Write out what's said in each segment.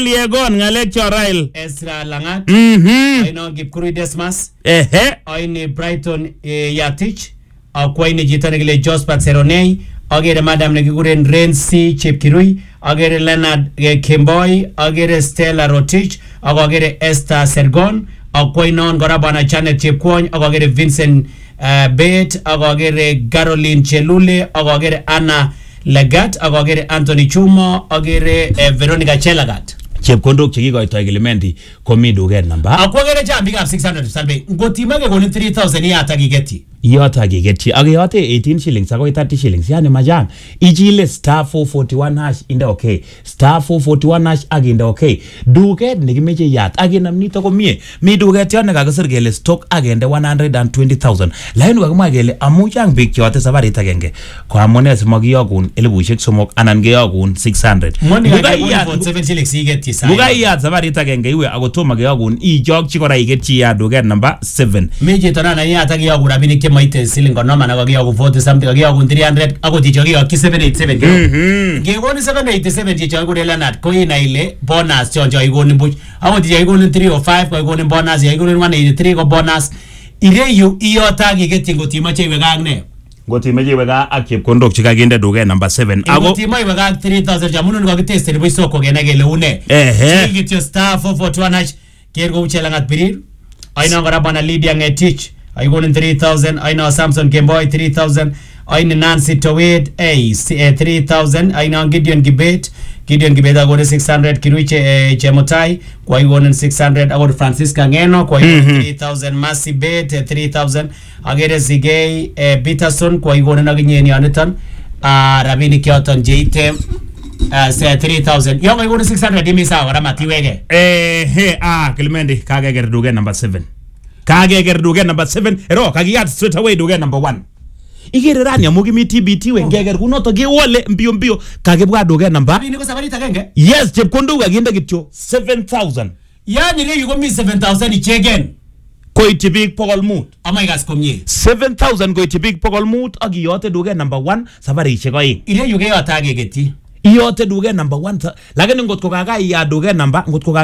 Yegon ngalek chorail. Ezra Langat. Aino Kipkuri Desmas. Aini Brighton Yatich. Akwaini jitanegile Jospat Seronei. Agere Madam Negiguren Renzi Chepkirui. Agere Leonard Kimboy. Agere Stella Rotich. Agere Esther Sergon. Akwaino Gorabana Janet Chepkwony. Agere Vincent Bet. Agere Caroline Chelule. Agere Anna Legat. Agere Anthony Chuma. Agere Veronica Chelagat. Chepkondok chekikoitoi Elementi komi duket namba. Akwagere jambikab 600 salbe. Ngotimake konin 3000 yata kigeti. Yota kigeti. Ageyote 18 shillings akoi 30 shillings. Yani majang. Ichile star 441 hash inde okay. Star 441 hash aginde okay. Duket nikimeche yat. Aginam nito komie. Mi duket yon nekakisir kele stock agende 120,000. Laini kakimwa kele amuchang bik chote safarit agenge. Kwa amune simakiyokun 3,000 anan keyokun 600. Mugayat safarit agenge iwe akotoma keyokun ichokchi kora iketchi ya duket number 7. Meje tonana yata kiyokun rabinik chemaite siling konoma na kiyokun 40 something kiyokun 300 akot ichokiyokchi 787. Ngekoni 787 chichokun Leonard ko ina ile bonus choncho ikoni buch. Akot ichokun 305 ko ikoni bonus, ikoni 183 ko bonus. Ireyu iyota kiketchi ngotimache iwe kagne. Ngotimeje wega ak chepkondok chikaginde duket number 7 ako ngotimeje wega 3000 jamunun ko kiteste ni soko gena gele une chikityo star 441 hash kergo uchelangat birir aina ngora bana Lydia Ngetich aigolin 3000 aina Samson Kemboy 3000 aina Nancy Towed 3000 aina Gideon Gibet agone 600 Kiruche Chemotai kwa igone 600 agone Francisca Ngeno kwa igone 3000 Mercy Bet 3000 agere Zigay Peterson kwa igone naginyeni anetan rabini kyoton jeite 3000 yongo igone 600 imisa ramati wege Clemente kageger duket number 7 kageger duket number 7 ero kagiyat straight away duket number 1 igere rani amugi mi TBT wengeger kunoto gewole mbio kagebwa duket number ni ko sabarita genge yes chepkondok aginde kityo 7000 yani le yuko mi 7000 ichegen koityi big pokol mut amaigas komye 7000 koityi big pokol mut akiyote duket number 1 safarishek oeng ile yuke yota agegeti iyote duket number 1 lakini ngotko kakai ya duket number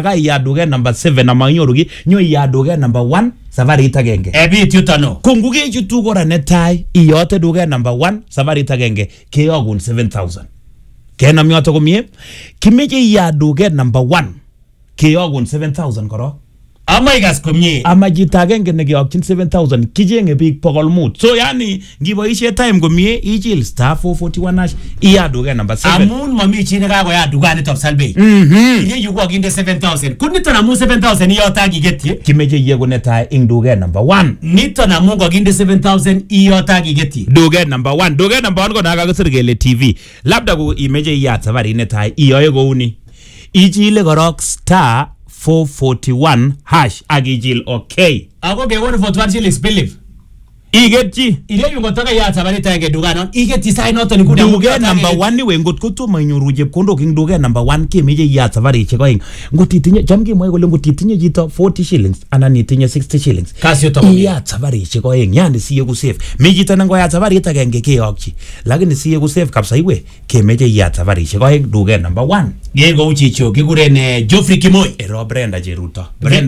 7 amanyoru ki nyo ya duket number 1 safarit agenge ebit yutano kunguge chutu kora netai iyote duket number 1 safarit agenge keyokun 7000 kenam yoto komie kimeche ya duket number 1 keyokun 7000 koro amaigas komye amajita agenge nekiyokchin 7000 kijenge big pokol mut so yani ngiboishe time komie ichil star 441 hash iya duket number 7 amun mami chine kako ya dukani top salbe ile yuko aginde 7000 kunito namu 7000 iyota gigeti kimeche yego netai ing duket number 1 nito namu aginde 7000 iyota gigeti duket number 1 ko nakakisir kele TV labda ko imeche iyat safarit netai iyoe kouni ichile korok star 441 hash agijil okay ako ge 141 shillings believe igetchi ile yungo toka ya sabarita yake dukano igetchi sai noto ni kuda duket number 1 ni wengot ko to manyoru chepkondok ing duket number 1 kemeche ya safarishek oeng ngotitinye chamki moy kole ngotitinye chito 40 shillings anan itinye 60 shillings kasyo to ya safarishek oeng yani siye ku save mi chito nango ya safarit agenge keyokchi lakini siye ku save kapsa iwe kemeche ya safarishek oeng duket number 1 yego uchicho kiguren Geoffrey Kimoy ero Brenda Jeruto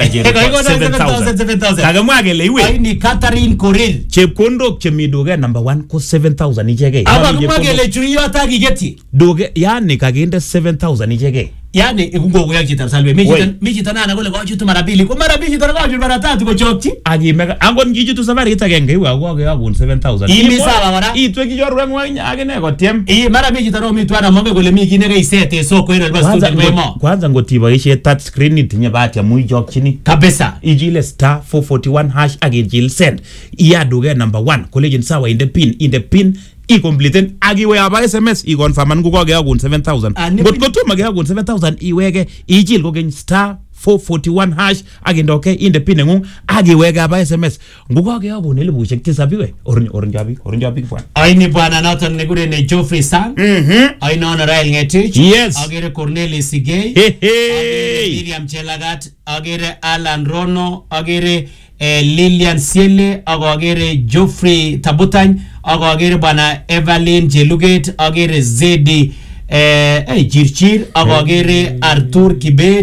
7000 kagemwa kele iwe ai ni Catherine Korir chepkondok chemi duket number 1 ko 7000 ichege aba kumagele chuiyota gigeti duket yani kaginde 7000 ichege yani ikungogo ya chita salwe miji tanana kole kwa chutu mara mbili kwa mara mbili tanaka kwa mara tatu ko chokchi agimega angon ngijutu safarit agenge iwe agwage yakun 7000 imisaba wara itwe kijorwe ngwany agine kotem mara mbili tanaka mitwana monge kole mi kine kaisete soko ino alba student wemo kwanza ngotiboishe touch screen itinye bahati ya muichokchini kabisa ijile star 441 hash agijil send iya duket number 1 college sawa in the pin i-complete agiwe aba SMS i-confirman kukokeyokun 7000 ngotko tuma keyokun 7000 iweke ichil kokeny star 441 hash aginde okay inde pin nengung agiweke aba SMS ngukokeyokun 7,000 iwe orinjobi bwana aini bwana noton nekure Geoffrey Sang aini ono Rael Ngetich agere Cornelis Sigei agere Miriam Chelagat agere Alan Rono agere Lilian Siele agere Geoffrey Tabutany agere bwana Evelyn Jeluget agere Zedi Jirchir agere Arthur Kibe